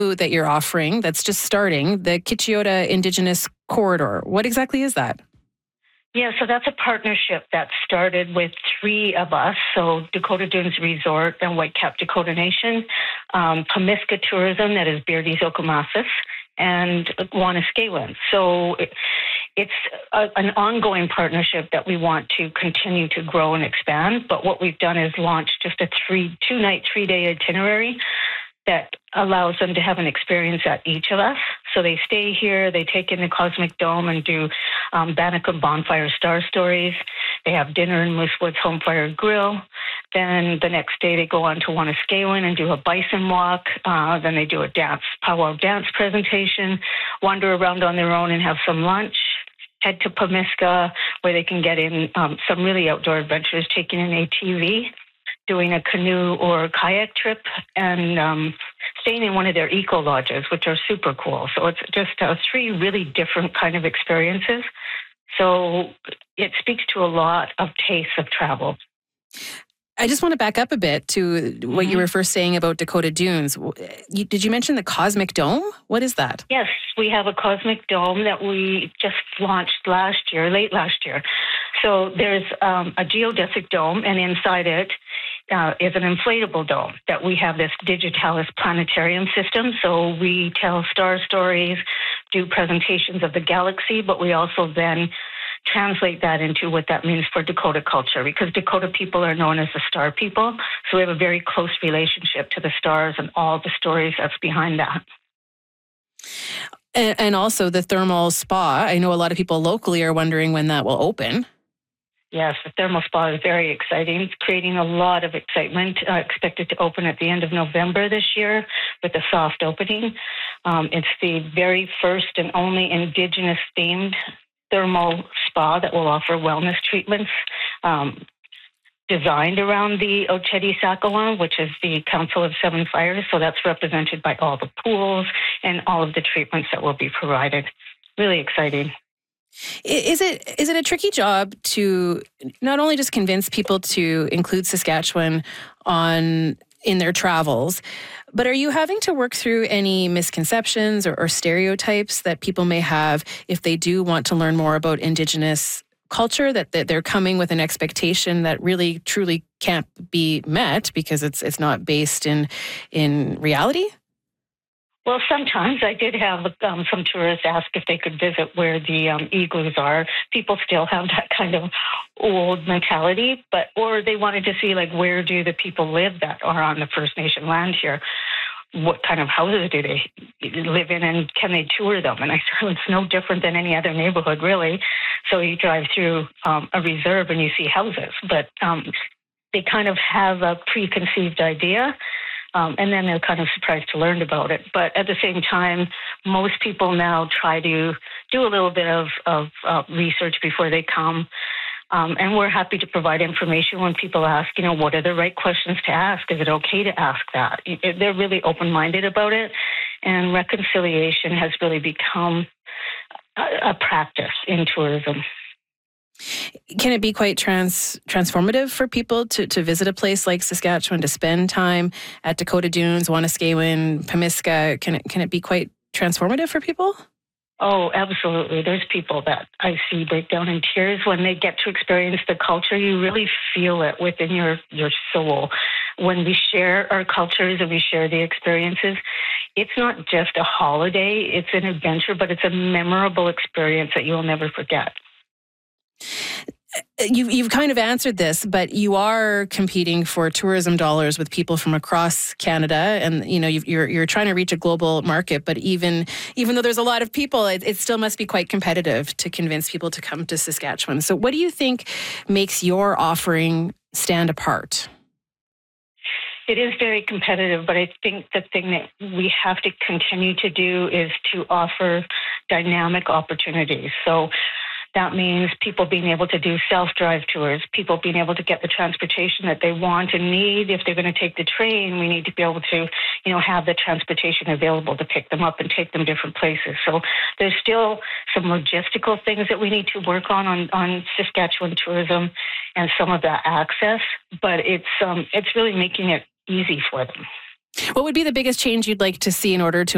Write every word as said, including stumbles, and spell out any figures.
that you're offering that's just starting, the Kichiota Indigenous Corridor. What exactly is that? Yeah, so that's a partnership that started with three of us, so Dakota Dunes Resort and Whitecap Dakota Nation, um, Pemiska Tourism, that is Beardy's Okemasis, and Wanuskewin. So it, it's a, an ongoing partnership that we want to continue to grow and expand, but what we've done is launch just a three, two-night, three-day itinerary that allows them to have an experience at each of us. So they stay here, they take in the Cosmic Dome and do um, Bannock Bonfire Star Stories. They have dinner in Moose Woods Home Fire Grill. Then the next day they go on to Wanuskewin and do a bison walk. Uh, then they do a dance, powwow dance presentation, wander around on their own and have some lunch. Head to Pemiska, where they can get in um, some really outdoor adventures, taking an A T V, doing a canoe or kayak trip, and um, staying in one of their eco lodges, which are super cool. So it's just uh, three really different kind of experiences. So it speaks to a lot of tastes of travel. I just want to back up a bit to what mm-hmm. you were first saying about Dakota Dunes. You, did you mention the Cosmic Dome? What is that? Yes, we have a Cosmic Dome that we just launched last year, late last year. So there's um, a geodesic dome, and inside it uh, is an inflatable dome that we have this Digitalis planetarium system. So we tell star stories, do presentations of the galaxy, but we also then translate that into what that means for Dakota culture, because Dakota people are known as the star people. So we have a very close relationship to the stars and all the stories that's behind that. And, and also the thermal spa. I know a lot of people locally are wondering when that will open. Yes, the thermal spa is very exciting. It's creating a lot of excitement. Uh, expected to open at the end of November this year with a soft opening. Um, it's the very first and only Indigenous-themed thermal spa that will offer wellness treatments um, designed around the Oceti Sakowin, which is the Council of Seven Fires. So that's represented by all the pools and all of the treatments that will be provided. Really exciting. Is it is it a tricky job to not only just convince people to include Saskatchewan on in their travels, but are you having to work through any misconceptions or, or stereotypes that people may have if they do want to learn more about Indigenous culture, that, that they're coming with an expectation that really truly can't be met because it's it's not based in in reality? Well, sometimes I did have um, some tourists ask if they could visit where the um, igloos are. People still have that kind of old mentality, but or they wanted to see, like, where do the people live that are on the First Nation land here? What kind of houses do they live in, and can they tour them? And I said, it's no different than any other neighborhood, really. So you drive through um, a reserve and you see houses, but um, they kind of have a preconceived idea. Um, and then they're kind of surprised to learn about it. But at the same time, most people now try to do a little bit of, of uh, research before they come. Um, and we're happy to provide information when people ask, you know, what are the right questions to ask? Is it okay to ask that? It, they're really open-minded about it. And reconciliation has really become a, a practice in tourism. Can it be quite trans transformative for people to, to visit a place like Saskatchewan, to spend time at Dakota Dunes, Wanuskewin, Pemiska? Can it, can it be quite transformative for people? Oh, absolutely. There's people that I see break down in tears when they get to experience the culture. You really feel it within your, your soul. When we share our cultures and we share the experiences, it's not just a holiday, it's an adventure, but it's a memorable experience that you'll never forget. You've, you've kind of answered this, but you are competing for tourism dollars with people from across Canada, and you know you've, you're you're trying to reach a global market. But even even though there's a lot of people, it, it still must be quite competitive to convince people to come to Saskatchewan. So, what do you think makes your offering stand apart? It is very competitive, but I think the thing that we have to continue to do is to offer dynamic opportunities. So that means people being able to do self-drive tours, people being able to get the transportation that they want and need. If they're going to take the train, we need to be able to, you know, have the transportation available to pick them up and take them different places. So there's still some logistical things that we need to work on on, on Saskatchewan tourism and some of that access, but it's um, it's really making it easy for them. What would be the biggest change you'd like to see in order to